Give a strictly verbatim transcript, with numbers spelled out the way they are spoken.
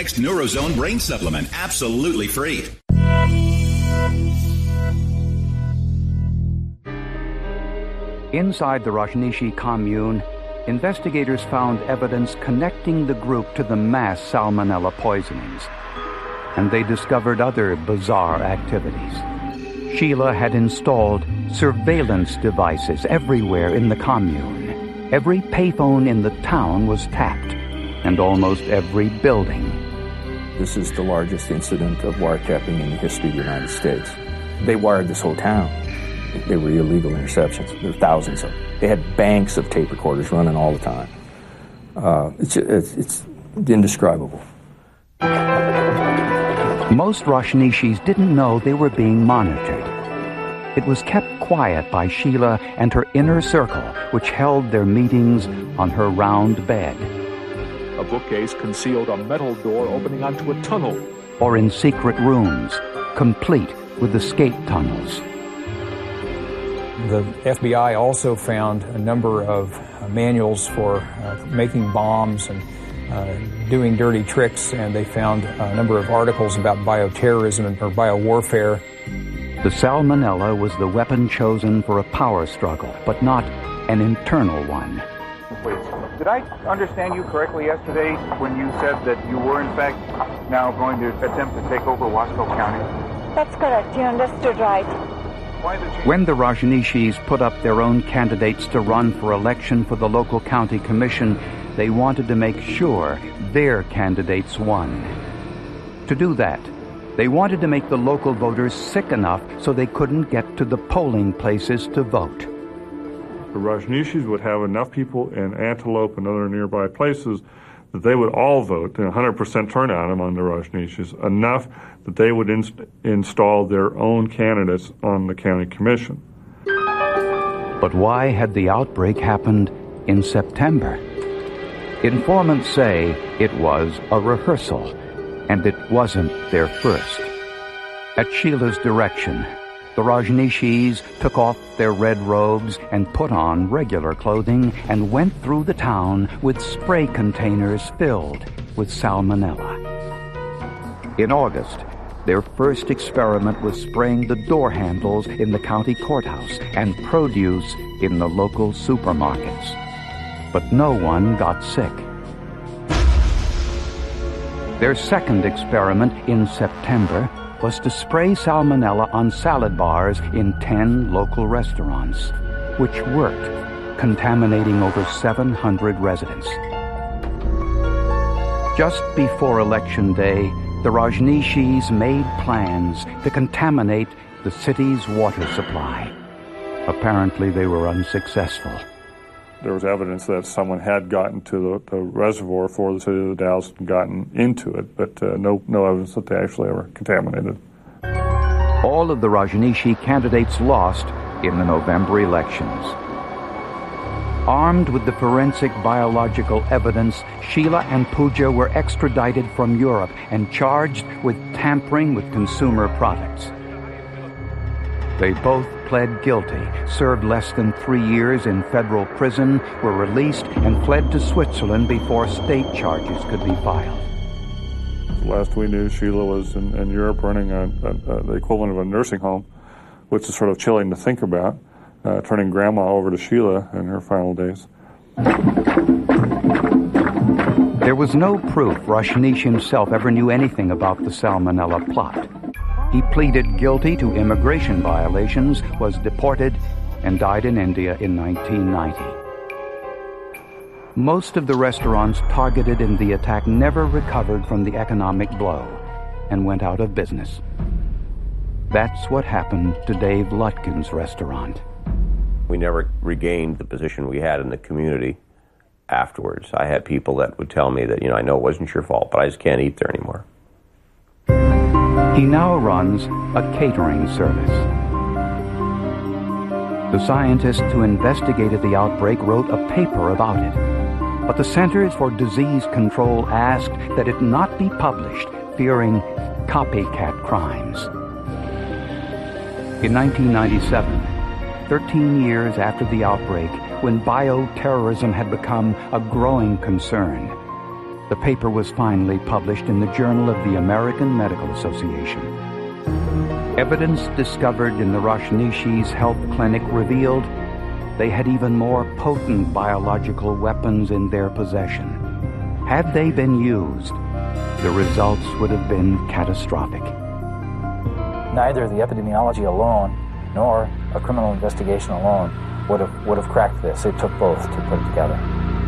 next Neurozone brain supplement, absolutely free. Inside the Rajneeshi commune, investigators found evidence connecting the group to the mass salmonella poisonings, and they discovered other bizarre activities. Sheila had installed surveillance devices everywhere in the commune. Every payphone in the town was tapped, and almost every building. This is the largest incident of wiretapping in the history of the United States. They wired this whole town. They were illegal interceptions. There were thousands of them. They had banks of tape recorders running all the time. Uh, it's, it's, it's indescribable. Most Rajneeshis didn't know they were being monitored. It was kept quiet by Sheila and her inner circle, which held their meetings on her round bed. A bookcase concealed a metal door opening onto a tunnel. Or in secret rooms, complete with escape tunnels. The F B I also found a number of uh, manuals for uh, making bombs and uh, doing dirty tricks, and they found a number of articles about bioterrorism or biowarfare. The salmonella was the weapon chosen for a power struggle, but not an internal one. Wait, did I understand you correctly yesterday when you said that you were in fact now going to attempt to take over Wasco County? That's correct, you understood right. When the Rajneeshis put up their own candidates to run for election for the local county commission, they wanted to make sure their candidates won. To do that, they wanted to make the local voters sick enough so they couldn't get to the polling places to vote. The Rajneeshis would have enough people in Antelope and other nearby places that they would all vote, one hundred percent turnout among the Rajneeshis, enough that they would inst- install their own candidates on the county commission. But why had the outbreak happened in September? Informants say it was a rehearsal, and it wasn't their first. At Sheila's direction, the Rajneeshis took off their red robes and put on regular clothing and went through the town with spray containers filled with salmonella. In August, their first experiment was spraying the door handles in the county courthouse and produce in the local supermarkets. But no one got sick. Their second experiment in September was to spray salmonella on salad bars in ten local restaurants, which worked, contaminating over seven hundred residents. Just before Election Day, the Rajneeshis made plans to contaminate the city's water supply. Apparently, they were unsuccessful. There was evidence that someone had gotten to the, the reservoir for the city of the Dalles and gotten into it, but uh, no, no evidence that they actually ever contaminated. All of the Rajneeshi candidates lost in the November elections. Armed with the forensic biological evidence, Sheila and Pooja were extradited from Europe and charged with tampering with consumer products. They both pled guilty, served less than three years in federal prison, were released, and fled to Switzerland before state charges could be filed. Last we knew, Sheila was in, in Europe running a, a, a, the equivalent of a nursing home, which is sort of chilling to think about, uh, turning Grandma over to Sheila in her final days. There was no proof Rajneesh himself ever knew anything about the salmonella plot. He pleaded guilty to immigration violations, was deported, and died in India in nineteen ninety. Most of the restaurants targeted in the attack never recovered from the economic blow and went out of business. That's what happened to Dave Lutkin's restaurant. We never regained the position we had in the community afterwards. I had people that would tell me that, you know, I know it wasn't your fault, but I just can't eat there anymore. He now runs a catering service. The scientists who investigated the outbreak wrote a paper about it, but the Centers for Disease Control asked that it not be published, fearing copycat crimes. In nineteen ninety-seven, thirteen years after the outbreak, when bioterrorism had become a growing concern, The paper was finally published in the Journal of the American Medical Association. Evidence discovered in the Rajneeshis' health clinic revealed they had even more potent biological weapons in their possession. Had they been used, the results would have been catastrophic. Neither the epidemiology alone nor a criminal investigation alone would have would have cracked this. It took both to put it together.